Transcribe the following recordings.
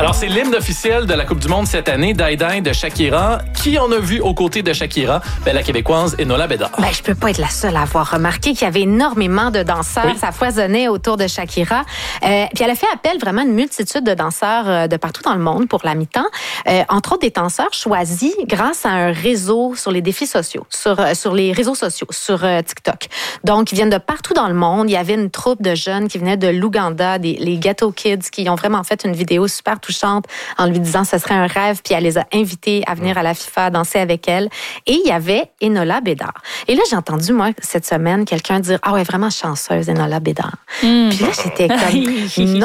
Alors, c'est l'hymne officiel de la Coupe du Monde cette année, Die Die de Shakira. Qui on a vu aux côtés de Shakira? La Québécoise Enola Bédard. Je peux pas être la seule à avoir remarqué qu'il y avait énormément de danseurs. Oui. Ça foisonnait autour de Shakira. Puis elle a fait appel vraiment à une multitude de danseurs de partout dans le monde pour la mi-temps. Entre autres, des danseurs choisis grâce à un réseau sur les défis sociaux, sur les réseaux sociaux, sur TikTok. Donc, ils viennent de partout dans le monde. Il y avait une troupe de jeunes qui venaient de l'Ouganda, les Ghetto Kids, qui ont vraiment fait une vidéo super touchante en lui disant que ce serait un rêve, puis elle les a invités à venir à la FIFA danser avec elle. Et il y avait Enola Bédard. Et là, j'ai entendu, moi, cette semaine, quelqu'un dire « Ah ouais, vraiment chanceuse, Enola Bédard. » Puis là, j'étais comme « Non,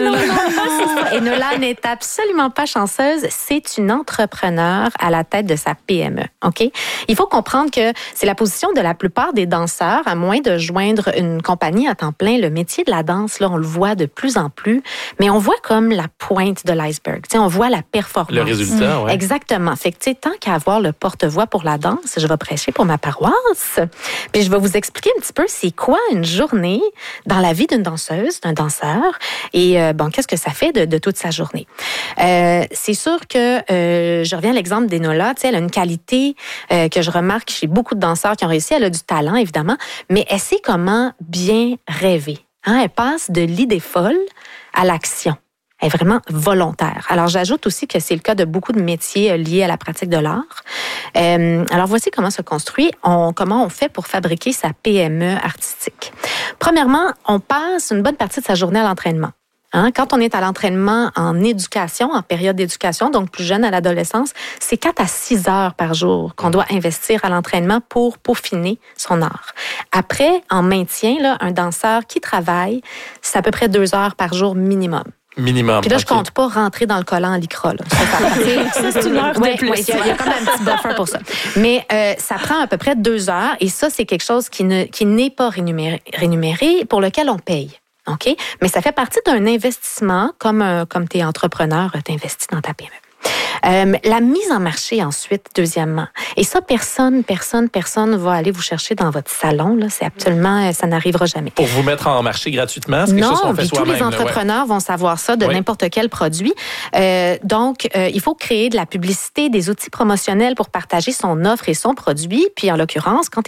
Enola n'est absolument pas chanceuse. C'est une entrepreneure à la tête de sa PME. OK? Il faut comprendre que c'est la position de la plupart des danseurs, à moins de joindre une compagnie à temps plein. Le métier de la danse, là, on le voit de plus en plus, mais on voit comme la pointe de l'iceberg. T'sais, on voit la performance. Le résultat, oui. Exactement. Fait que, tant qu'à avoir le porte-voix pour la danse, je vais prêcher pour ma paroisse. Puis je vais vous expliquer un petit peu c'est quoi une journée dans la vie d'une danseuse, d'un danseur, et qu'est-ce que ça fait de toute sa journée. C'est sûr que je reviens à l'exemple d'Enola. Elle a une qualité que je remarque chez beaucoup de danseurs qui ont réussi. Elle a du talent, évidemment, mais elle sait comment bien rêver. Elle passe de l'idée folle à l'action. Elle est vraiment volontaire. Alors, j'ajoute aussi que c'est le cas de beaucoup de métiers liés à la pratique de l'art. Alors, voici comment se construit, comment on fait pour fabriquer sa PME artistique. Premièrement, on passe une bonne partie de sa journée à l'entraînement. Quand on est à l'entraînement en éducation, en période d'éducation, donc plus jeune à l'adolescence, c'est 4 à 6 heures par jour qu'on doit investir à l'entraînement pour peaufiner son art. Après, en maintien, là, un danseur qui travaille, c'est à peu près 2 heures par jour minimum. Minimum. Puis là, je compte pas rentrer dans le collant à l'ICRA. Ça, c'est une heure de plus. Il y a comme un petit buffer pour ça. Mais ça prend à peu près 2 heures et ça, c'est quelque chose qui n'est pas rémunéré, pour lequel on paye. OK? Mais ça fait partie d'un investissement, comme tu es entrepreneur, tu investis dans ta PME. La mise en marché ensuite, deuxièmement. Et ça, personne va aller vous chercher dans votre salon. Là. C'est absolument, ça n'arrivera jamais. Pour vous mettre en marché gratuitement, c'est quelque chose qu'on fait soi-même. Tous les entrepreneurs vont savoir ça de n'importe quel produit. Donc, il faut créer de la publicité, des outils promotionnels pour partager son offre et son produit. Puis, en l'occurrence, quand